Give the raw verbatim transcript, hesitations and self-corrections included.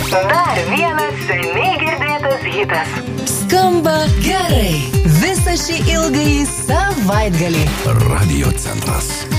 Dar vienas seniai girdėtas hitas. Skamba gerai visą šį ilgąjį savaitgalį. Radio centras.